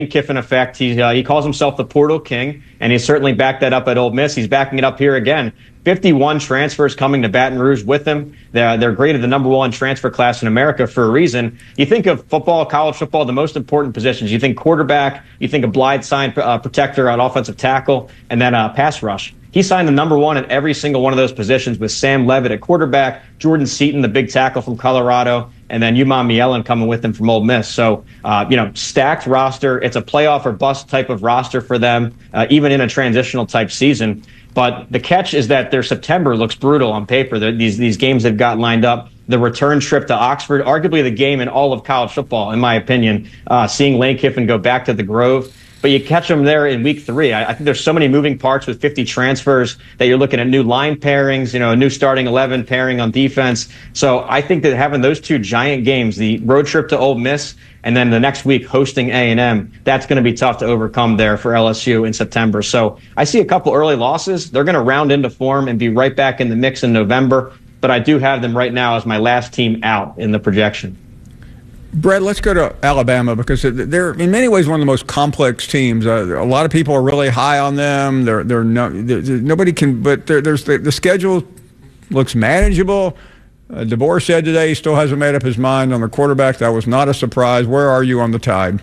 Kiffin effect. He calls himself the portal king, and he's certainly backed that up at Ole Miss. He's backing it up here again. 51 transfers coming to Baton Rouge with him. They're graded the #1 transfer class in America for a reason. You think of football, college football, the most important positions. You think quarterback, you think a blindside protector on offensive tackle, and then pass rush. He signed the #1 at every single one of those positions with Sam Levitt at quarterback, Jordan Seaton, the big tackle from Colorado, and then Umam Mielen coming with him from Ole Miss. So, stacked roster. It's a playoff or bust type of roster for them, even in a transitional type season. But the catch is that their September looks brutal on paper. These games they've got lined up. The return trip to Oxford, arguably the game in all of college football, in my opinion, seeing Lane Kiffin go back to the Grove. But you catch them there in week 3. I think there's so many moving parts with 50 transfers that you're looking at new line pairings, a new starting 11 pairing on defense. So I think that having those two giant games, the road trip to Ole Miss and then the next week hosting A&M, that's going to be tough to overcome there for LSU in September. So I see a couple early losses. They're going to round into form and be right back in the mix in November. But I do have them right now as my last team out in the projection. Brett, let's go to Alabama because they're in many ways one of the most complex teams. A lot of people are really high on them. Nobody can, but the schedule looks manageable. DeBoer said today he still hasn't made up his mind on the quarterback. That was not a surprise. Where are you on the Tide?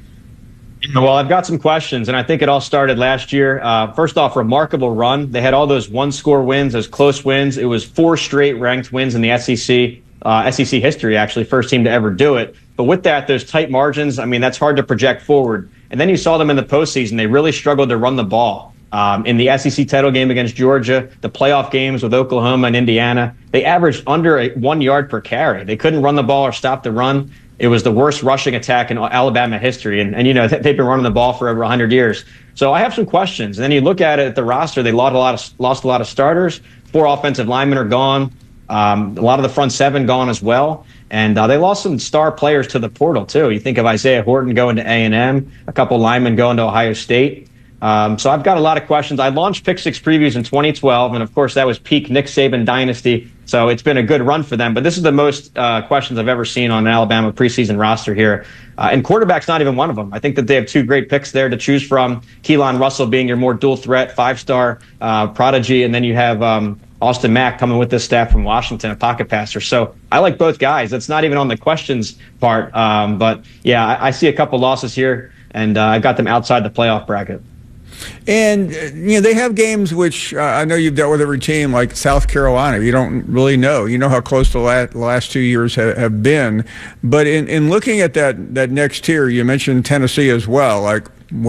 Well, I've got some questions, and I think it all started last year. First off, remarkable run. They had all those one-score wins, those close wins. It was 4 straight ranked wins in the SEC. SEC history, actually, first team to ever do it. But with that, those tight margins, that's hard to project forward. And then you saw them in the postseason. They really struggled to run the ball. In the SEC title game against Georgia, the playoff games with Oklahoma and Indiana, they averaged under 1 yard per carry. They couldn't run the ball or stop the run. It was the worst rushing attack in Alabama history. And they've been running the ball for over 100 years. So I have some questions. And then you look at it at the roster, they lost a lot of starters. 4 offensive linemen are gone. A lot of the front 7 gone as well. And they lost some star players to the portal, too. You think of Isaiah Horton going to A&M, a couple linemen going to Ohio State. So I've got a lot of questions. I launched Pick 6 previews in 2012, and, of course, that was peak Nick Saban dynasty. So it's been a good run for them. But this is the most questions I've ever seen on an Alabama preseason roster here. And quarterback's not even one of them. I think that they have 2 great picks there to choose from. Keelan Russell being your more dual-threat 5-star prodigy, and then you have Austin Mack coming with this staff from Washington, a pocket passer. So I like both guys. That's not even on the questions part. But, yeah, I see a couple losses here, and I got them outside the playoff bracket. And, they have games which I know you've dealt with every team, like South Carolina. You don't really know. You know how close the last 2 years have been. But in looking at that next tier, you mentioned Tennessee as well. Like,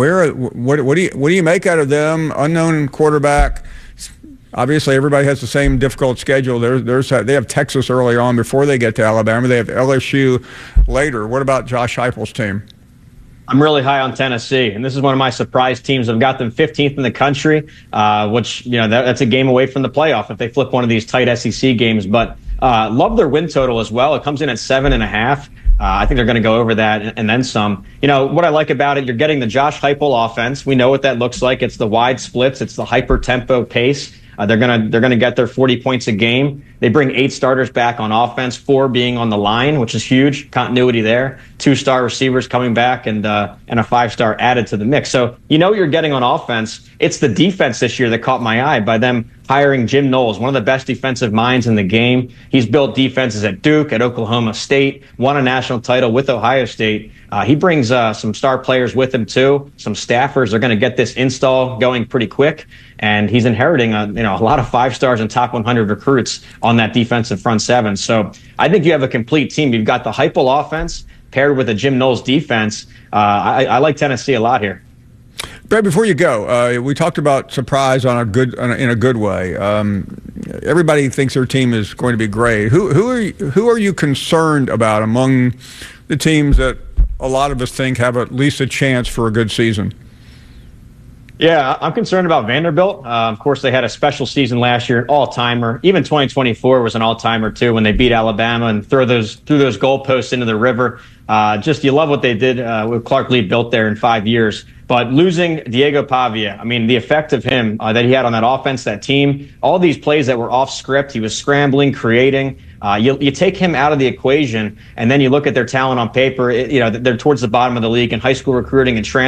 what do you make out of them? Unknown quarterback. Obviously, everybody has the same difficult schedule. They have Texas early on before they get to Alabama. They have LSU later. What about Josh Heupel's team? I'm really high on Tennessee, and this is one of my surprise teams. I've got them 15th in the country, which, that's a game away from the playoff if they flip one of these tight SEC games. But love their win total as well. It comes in at 7.5. I think they're going to go over that and then some. What I like about it, you're getting the Josh Heupel offense. We know what that looks like. It's the wide splits. It's the hyper-tempo pace. They're gonna get their 40 points a game. They bring 8 starters back on offense, 4 being on the line, which is huge. Continuity there. 2-star receivers coming back and a 5-star added to the mix. So what you're getting on offense. It's the defense this year that caught my eye by them hiring Jim Knowles, one of the best defensive minds in the game. He's built defenses at Duke, at Oklahoma State, won a national title with Ohio State. He brings some star players with him too. Some staffers are going to get this install going pretty quick. And he's inheriting a lot of 5-stars and top 100 recruits on that defensive front 7. So I think you have a complete team. You've got the Heupel offense paired with a Jim Knowles defense. I like Tennessee a lot here. Brad, before you go, we talked about surprise in a good way. Everybody thinks their team is going to be great. Who are you concerned about among the teams that a lot of us think have at least a chance for a good season? Yeah, I'm concerned about Vanderbilt. Of course, they had a special season last year, an all-timer. Even 2024 was an all-timer, too, when they beat Alabama and threw those goalposts into the river. You love what they did with Clark Lee built there in 5 years. But losing Diego Pavia, the effect of him that he had on that offense, that team, all these plays that were off script, he was scrambling, creating. You take him out of the equation, and then you look at their talent on paper. They're towards the bottom of the league in high school recruiting and transfer